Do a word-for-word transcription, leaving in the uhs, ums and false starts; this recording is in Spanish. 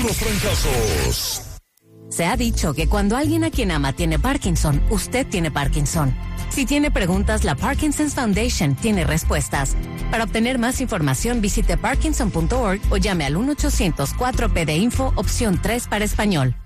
puros fracasos. Se ha dicho que cuando alguien a quien ama tiene Parkinson, usted tiene Parkinson. Si tiene preguntas, la Parkinson's Foundation tiene respuestas. Para obtener más información, visite parkinson punto org o llame al uno ochocientos cuatro P de Info, opción tres para español.